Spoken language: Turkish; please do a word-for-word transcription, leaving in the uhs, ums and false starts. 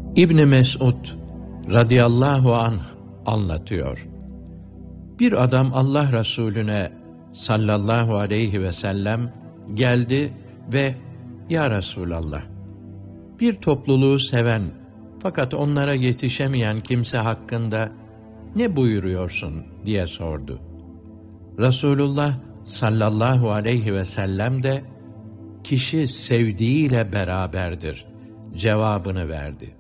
İbn Mes'ud radıyallahu anh anlatıyor. Bir adam Allah Resulüne sallallahu aleyhi ve sellem geldi ve "Ya Resulallah, bir topluluğu seven fakat onlara yetişemeyen kimse hakkında ne buyuruyorsun?" diye sordu. Resulullah sallallahu aleyhi ve sellem de "Kişi sevdiğiyle beraberdir" cevabını verdi.